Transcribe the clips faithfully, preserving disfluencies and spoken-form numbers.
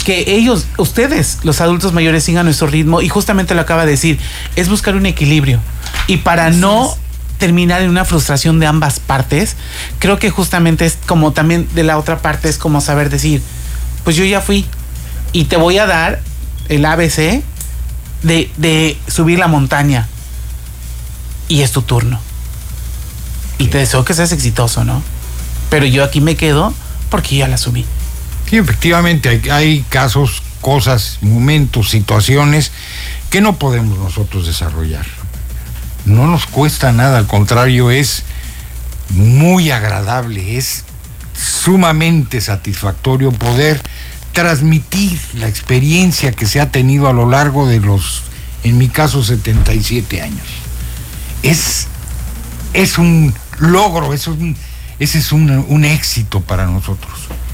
que ellos, ustedes, los adultos mayores, sigan nuestro ritmo, y justamente lo acaba de decir, es buscar un equilibrio. Y para Así no es. terminar en una frustración de ambas partes, creo que justamente es como también de la otra parte, es como saber decir, pues yo ya fui y te voy a dar el A B C de, de subir la montaña y es tu turno. Y te deseo que seas exitoso, ¿no? Pero yo aquí me quedo porque ya la subí. Sí, efectivamente, hay, hay casos, cosas, momentos, situaciones que no podemos nosotros desarrollar. No nos cuesta nada, al contrario, es muy agradable, es sumamente satisfactorio poder transmitir la experiencia que se ha tenido a lo largo de los, en mi caso, setenta y siete años. Es, es un logro, es un, ese es un, un éxito para nosotros.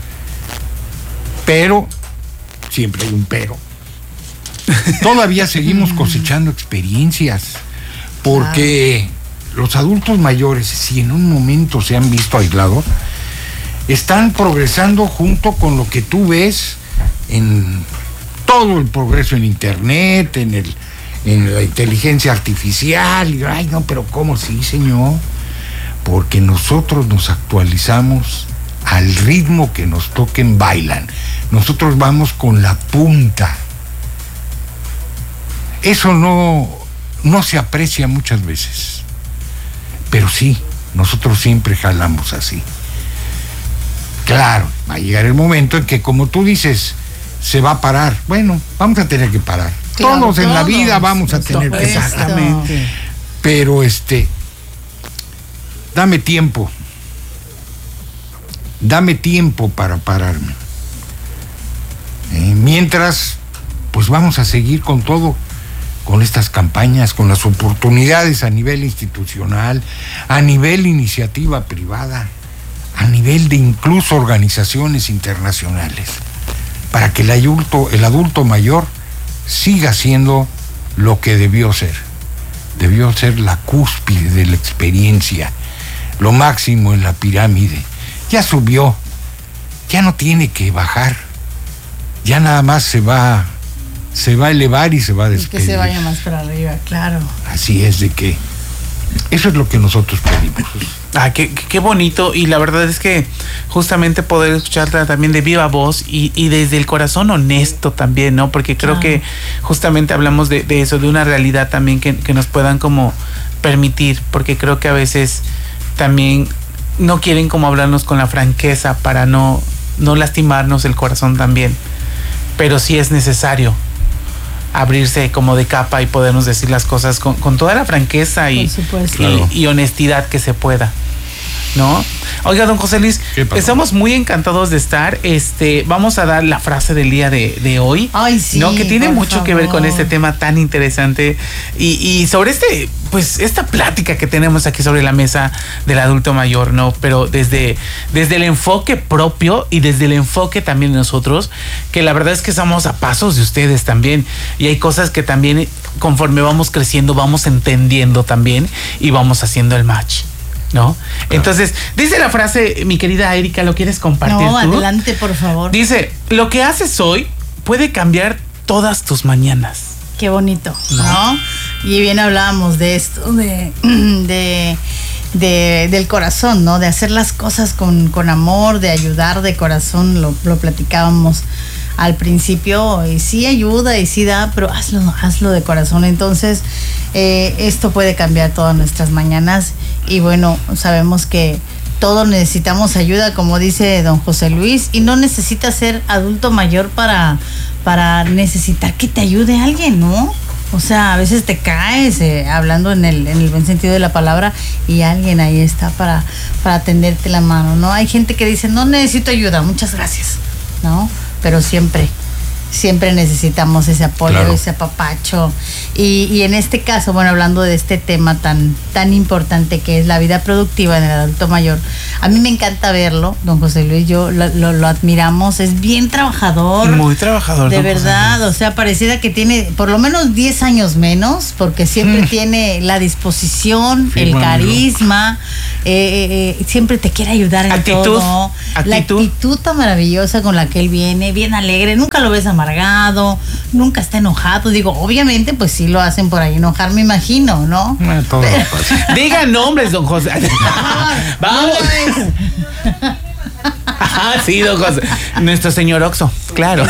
Pero, siempre hay un pero, todavía seguimos cosechando experiencias, porque los adultos mayores, si en un momento se han visto aislados, están progresando junto con lo que tú ves en todo el progreso en internet, en el en la inteligencia artificial. Y, ay, no, pero ¿cómo? Sí, señor, porque nosotros nos actualizamos al ritmo que nos toquen, bailan. Nosotros vamos con la punta. Eso no, no se aprecia muchas veces, pero sí, nosotros siempre jalamos así. Claro, va a llegar el momento en que, como tú dices, se va a parar. Bueno, vamos a tener que parar. Claro, todos en todos, la vida vamos a tener que parar. Exactamente. Pero este, dame tiempo. Dame tiempo para pararme. Eh, mientras, pues vamos a seguir con todo, con estas campañas, con las oportunidades a nivel institucional, a nivel iniciativa privada, a nivel de incluso organizaciones internacionales, para que el adulto, el adulto mayor siga siendo lo que debió ser. Debió ser la cúspide de la experiencia, lo máximo en la pirámide. Ya subió, ya no tiene que bajar, ya nada más se va, se va a elevar y se va a despedir. Y que se vaya más para arriba, claro. Así es, de que eso es lo que nosotros pedimos. Ah, qué, qué bonito, y la verdad es que justamente poder escucharla también de viva voz y, y desde el corazón honesto también, ¿no? Porque creo claro. que justamente hablamos de, de eso, de una realidad también que, que nos puedan como permitir, porque creo que a veces también no quieren como hablarnos con la franqueza para no, no lastimarnos el corazón también, pero sí es necesario abrirse como de capa y podernos decir las cosas con, con toda la franqueza y, y, claro. y honestidad que se pueda, ¿no? Oiga, don José Luis, estamos muy encantados de estar. Este, vamos a dar la frase del día de, de hoy. Ay, sí, ¿no? Que tiene mucho favor. que ver con este tema tan interesante y, y sobre este, pues, esta plática que tenemos aquí sobre la mesa del adulto mayor, ¿no? Pero desde, desde el enfoque propio y desde el enfoque también de nosotros, que la verdad es que estamos a pasos de ustedes también. Y hay cosas que también, conforme vamos creciendo, vamos entendiendo también y vamos haciendo el match, ¿no? Claro. Entonces, dice la frase, mi querida Erika, ¿lo quieres compartir No, tú? adelante, por favor. Dice, lo que haces hoy puede cambiar todas tus mañanas. Qué bonito, ¿no? ¿no? Y bien hablábamos de esto, de, de, de del corazón, ¿no? De hacer las cosas con, con amor, de ayudar de corazón, lo, lo platicábamos al principio, y sí ayuda y sí da, pero hazlo, hazlo de corazón. Entonces, eh, esto puede cambiar todas nuestras mañanas. Y bueno, sabemos que todos necesitamos ayuda, como dice don José Luis, y no necesitas ser adulto mayor para, para necesitar que te ayude alguien, ¿no? O sea, a veces te caes, eh, hablando en el, en el buen sentido de la palabra, y alguien ahí está para, para tenderte la mano, ¿no? Hay gente que dice, no necesito ayuda, muchas gracias, ¿no? Pero siempre, siempre necesitamos ese apoyo, Claro. ese apapacho. Y, y en este caso, bueno, hablando de este tema tan, tan importante que es la vida productiva en el adulto mayor, a mí me encanta verlo, don José Luis, yo lo, lo, lo admiramos, es bien trabajador. Muy trabajador. De don José verdad, Luis. o sea, pareciera que tiene por lo menos diez años menos, porque siempre tiene la disposición, el Fírmamelo. carisma, eh, eh, eh, siempre te quiere ayudar en Actitud, todo. La actitud. actitud tan maravillosa con la que él viene, bien alegre, nunca lo ves amargado, nunca está enojado. Digo, obviamente, pues sí lo hacen por ahí enojar, me imagino, ¿no? Ah, todo pasa. Diga nombres, don José. Vamos. Ah, sí, don José. Nuestro señor Oxo, claro.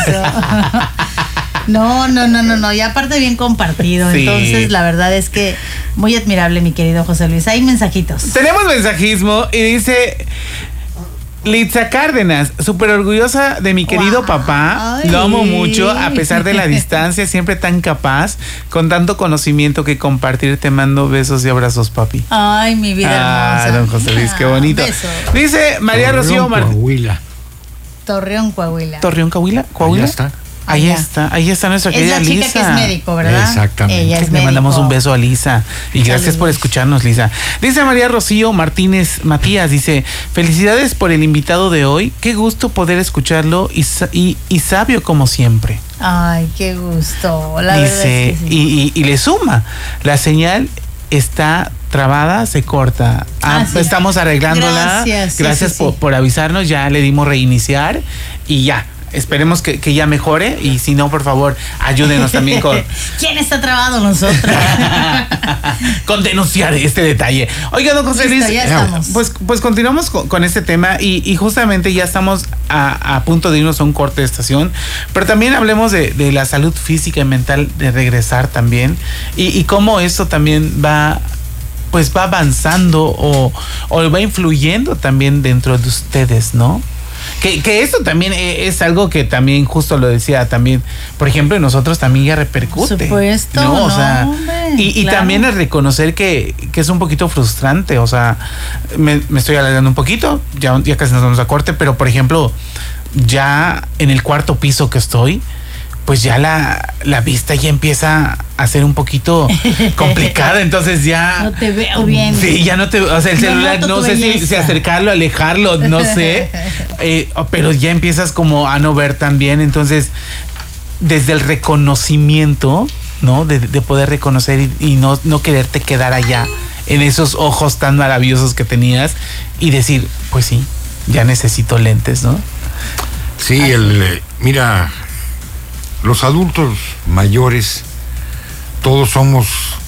No, no, no, no, no, y aparte bien compartido. Sí. Entonces, la verdad es que muy admirable, mi querido José Luis. Hay mensajitos. Tenemos mensajismo y dice Litza Cárdenas, súper orgullosa de mi querido Wow. papá. Ay. Lo amo mucho, a pesar de la distancia, siempre tan capaz, con tanto conocimiento que compartir. Te mando besos y abrazos, papi. Ay, mi vida Ah, hermosa. don José Luis, qué Ah, bonito. besos. Dice María Torreón, Rocío Martínez. Coahuila. Torreón, Coahuila. Torreón, Coahuila. Coahuila. Ahí está. Ahí Allá. está, ahí está nuestra Es querida la chica Lisa. que es médico, ¿verdad? Exactamente. Ella es Le médico. mandamos un beso a Lisa y gracias Saludos. por escucharnos, Lisa. Dice María Rocío Martínez Matías, dice, felicidades por el invitado de hoy, qué gusto poder escucharlo y, sa- y, y sabio como siempre. Ay, qué gusto. La verdad Dice, es que sí. y, y, y le suma, la señal está trabada, se corta. Ah, Ah, sí. estamos arreglándola. Gracias, sí, Gracias sí, por, sí. por avisarnos, ya le dimos reiniciar y ya. Esperemos que, que ya mejore y si no, por favor, ayúdenos también con, ¿Quién está trabado? Nosotros. con denunciar este detalle. Oiga, don José Listo, Luis, ya estamos. pues, pues continuamos con, con este tema y, y justamente ya estamos a, a punto de irnos a un corte de estación, pero también hablemos de, de la salud física y mental de regresar también y, y cómo esto también va pues va avanzando o, o va influyendo también dentro de ustedes, ¿no? Que, que esto también e- es algo que también justo lo decía también, por ejemplo, en nosotros también ya repercute. Por supuesto, ¿no? O no, sea, hombre, y, y claro. también es reconocer que, que es un poquito frustrante, o sea, me, me estoy alargando un poquito, ya, ya casi nos vamos a corte, pero por ejemplo, ya en el cuarto piso que estoy, pues ya la, la vista ya empieza a ser un poquito complicada, entonces ya... No te veo bien. Sí, ya no te... O sea, el No celular noto no tu sé si, belleza. si acercarlo, alejarlo, no sé, eh, pero ya empiezas como a no ver tan bien, entonces desde el reconocimiento, ¿no? De, de poder reconocer y, y no, no quererte quedar allá en esos ojos tan maravillosos que tenías y decir, pues sí, ya necesito lentes, ¿no? Sí, el, eh, mira, los adultos mayores, todos somos,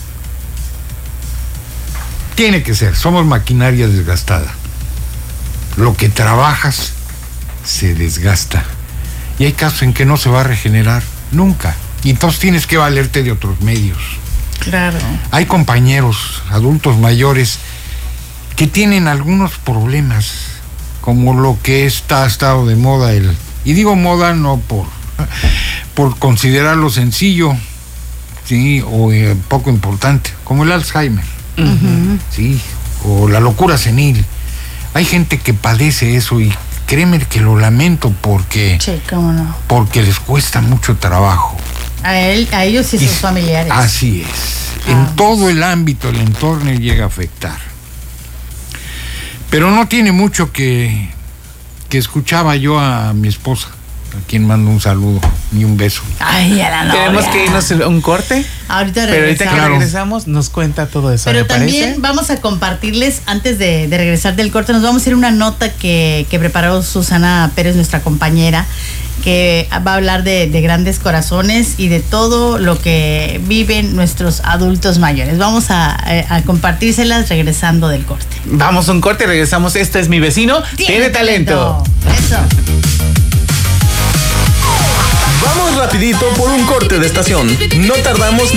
tiene que ser, somos maquinaria desgastada. Lo que trabajas se desgasta. Y hay casos en que no se va a regenerar nunca. Y entonces tienes que valerte de otros medios. Claro. Hay compañeros, adultos mayores, que tienen algunos problemas, como lo que está ha estado de moda el, y digo moda no por, por considerarlo sencillo, sí, o eh, poco importante, como el Alzheimer, Ujú. sí, o la locura senil. Hay gente que padece eso y créeme que lo lamento porque, Sí, cómo no. porque les cuesta mucho trabajo. A él, a ellos y sus Y- familiares. Así es. En Ah. todo el ámbito, el entorno llega a afectar. Pero no tiene mucho que, que escuchaba yo a mi esposa, a quien mando un saludo y un beso. Ay, a la novia. Tenemos que irnos a un corte, Ahorita pero ahorita que regresamos. Claro. regresamos nos cuenta todo eso, Pero ¿le también parece? vamos a compartirles, antes de, de regresar del corte, nos vamos a ir a una nota que, que preparó Susana Pérez, nuestra compañera, que va a hablar de, de grandes corazones y de todo lo que viven nuestros adultos mayores. Vamos a, a, a compartírselas regresando del corte. Vamos a un corte y regresamos. Este es mi vecino, tiene, talento. Eso. Vamos rapidito por un corte de estación. No tardamos